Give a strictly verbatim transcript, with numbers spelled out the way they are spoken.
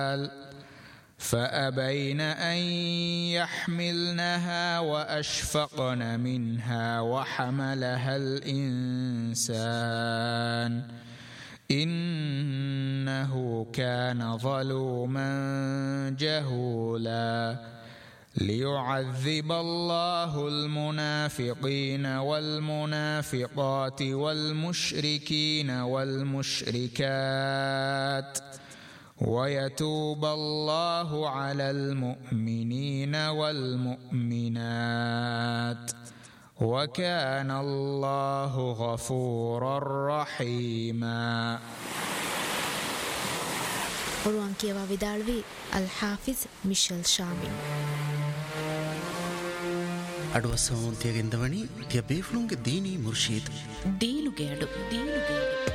فأبين أن يحملنها وأشفقن منها وحملها الإنسان إنه كان ظلوما جهولا ليعذب الله المنافقين والمنافقات والمشركين والمشركات ويتوب الله على المؤمنين والمؤمنات وكان الله غفورا رحيما. قرآن කියවා විදාළවි අල්-හාෆිස් මිෂෙල් ෂාමින්. අඩුවසෝන් තියගෙන්දවනි තිය බේෆලුන්ගේ දීනී මුර්ෂීද් දීනුගේ අඩු දීනුගේ